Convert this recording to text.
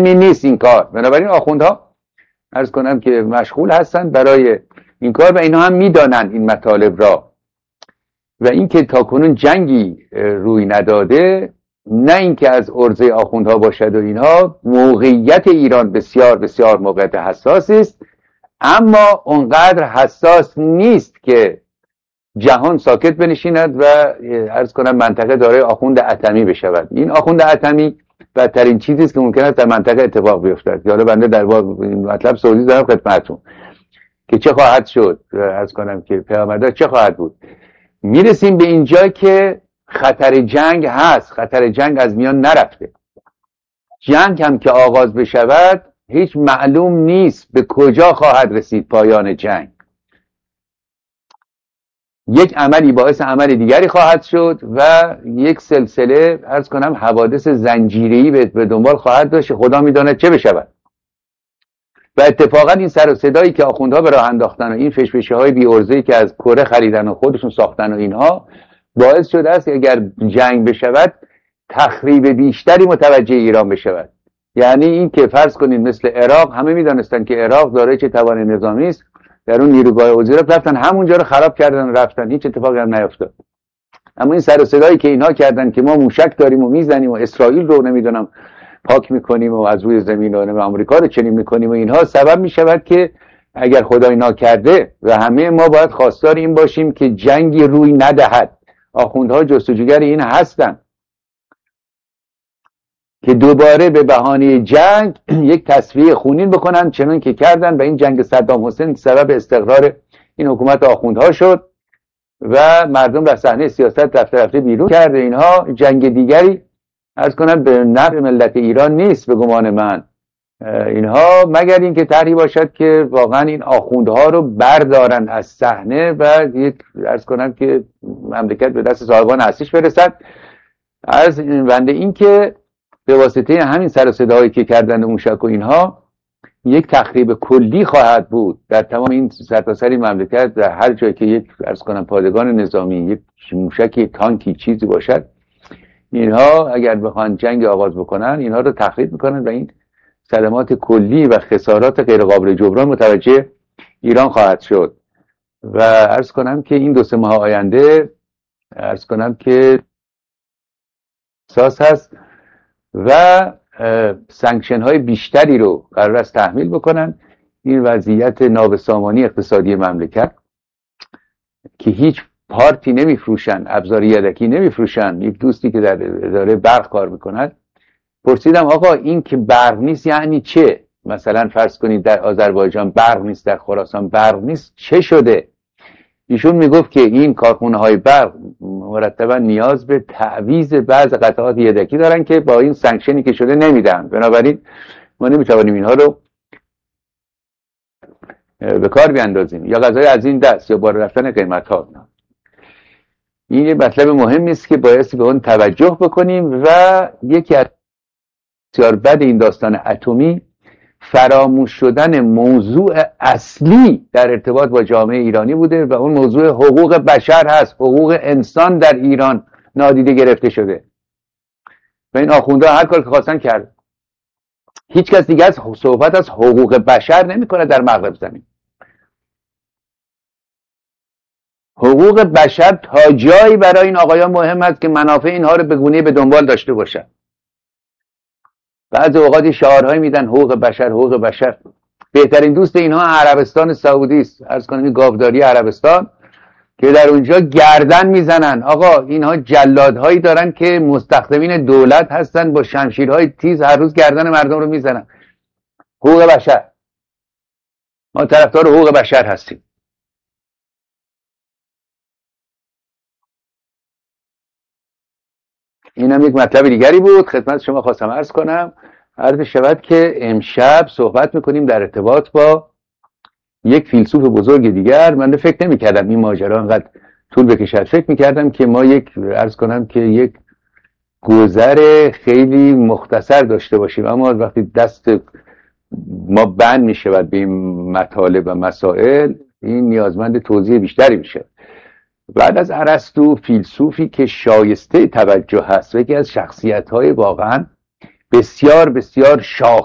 مهمی نیست این کار. بنابراین آخوندها عرض کنم که مشغول هستند برای این کار و اینا هم میدانند این مطالب را. و اینکه تاکنون جنگی روی نداده، نه اینکه از عرضه آخوندها باشد و اینها، موقعیت ایران بسیار بسیار موقعیت حساسی است، اما اونقدر حساس نیست که جهان ساکت بنشیند و عرض کنم منطقه دارای آخوند اتمی بشود. این آخوند اتمی بدترین چیزی است که ممکن است در منطقه اتفاق بیفتد. حالا بنده در این مطلب توضیح دارم خدمتتون که چه خواهد شد، عرض کنم که پیامدها چه خواهد بود. میرسیم به اینجا که خطر جنگ هست، خطر جنگ از میان نرفته. جنگ هم که آغاز بشود هیچ معلوم نیست به کجا خواهد رسید پایان جنگ. یک عملی باعث عمل دیگری خواهد شد و یک سلسله عرض کنم حوادث زنجیره‌ای به دنبال خواهد داشت، خدا میداند چه بشود. و اتفاقا این سر و صدایی که آخوندها به راه انداختن و این فشفشه‌های بی‌عرضه‌ای که از کره خریدن و خودشون ساختن و اینها باعث شده است که اگر جنگ بشود تخریب بیشتری متوجه ایران بشود. یعنی این که فرض کنید مثل عراق، همه میدانستن که عراق دارای چه توان نظامی است، در اون نیروگاه وزیرات رفتن همونجا رو خراب کردن و رفتن، هیچ اتفاقی هم نیفتاد. اما این سر و صدایی که اینها کردن که ما موشک داریم و میزنیم و اسرائیل رو نمیدونم پاک میکنیم و از روی زمین و آمریکا رو چنین میکنیم و اینها، سبب میشود که اگر خدای ناکرده و همه ما باید خواستار این باشیم که جنگی روی ندهد. آخوندها جستجوگر این هستن که دوباره به بهانه جنگ یک تصفیه خونین بکنن، چنان که کردن و این جنگ صدام حسین سبب استقرار این حکومت آخوندها شد و مردم را صحنه سیاست رفته بیرون کرده. اینها جنگ دیگری عرض کنم به نفع ملت ایران نیست به گمان من، اینها مگر اینکه طرحی باشد که واقعا این آخوندها رو بردارن از صحنه و یک عرض کنم که مملکت به دست صاحبان اصلیش برسد. از بنده این که به واسطه همین سر و صداهایی که کردن موشک و اینها یک تخریب کلی خواهد بود در تمام این سرتاسر مملکت. در هر جایی که یک عرض کنم پادگان نظامی، یک موشکی، تانکی چیزی باشد، اینها اگر بخوان جنگ آغاز بکنن اینها رو تخریب میکنن و این صدمات کلی و خسارات غیر قابل جبران متوجه ایران خواهد شد. و عرض کنم که این 2-3 ماه آینده عرض کنم که اساس هست و سانکشن های بیشتری رو قرار است تحمیل بکنن. این وضعیت نابسامانی اقتصادی مملکت که هیچ پارتی نمیفروشن، ابزار یدکی نمیفروشن. یک دوستی که در اداره برق کار میکند پرسیدم آقا این که برق نیست یعنی چه؟ مثلا فرض کنید در آذربایجان برق نیست، در خراسان برق نیست، چه شده؟ ایشون میگفت که این کارخونه های برق مرتبا نیاز به تعویض بعض قطعات یدکی دارن که با این سانکشنی که شده نمیدن، بنابراین ما نمیتوانیم اینها رو به کار بیاندازیم یا غذای از این دست یا بالا رفتن قیمت ها. این یه مطلب مهمی است که بایستی به اون توجه بکنیم. و یکی از بسیار بد این داستان اتمی فراموش شدن موضوع اصلی در ارتباط با جامعه ایرانی بوده و اون موضوع حقوق بشر هست. حقوق انسان در ایران نادیده گرفته شده و این آخوندها هر کار که خواستن کرد. هیچ کس دیگه از صحبت از حقوق بشر نمی‌کنه در مغرب زمین. حقوق بشر تا جایی برای این آقایان مهم است که منافع اینها رو به گونه‌ای به دنبال داشته باشن. بعضی اوقات شعارهایی میدن حقوق بشر حقوق بشر. بهترین دوست اینها عربستان سعودی است، عرض کنم گاوداری عربستان، که در اونجا گردن میزنن. آقا اینها جلادهایی دارن که مستخدمین دولت هستن، با شمشیرهای تیز هر روز گردن مردم رو میزنن. حقوق بشر، ما طرفدار حقوق بشر هستیم. اینم یک مطلب دیگری بود خدمت شما خواستم عرض کنم. عرض شود که امشب صحبت میکنیم در ارتباط با یک فیلسوف بزرگ دیگر. من فکر نمی کردم این ماجرا انقدر طول بکشد. فکر میکردم که ما عرض کنم که یک گذر خیلی مختصر داشته باشیم، اما وقتی دست ما بند میشود به این مطالب و مسائل، این نیازمند توضیح بیشتری میشه. بعد از ارسطو فیلسوفی که شایسته توجه هست و یکی از شخصیت‌های واقعا بسیار بسیار شاخص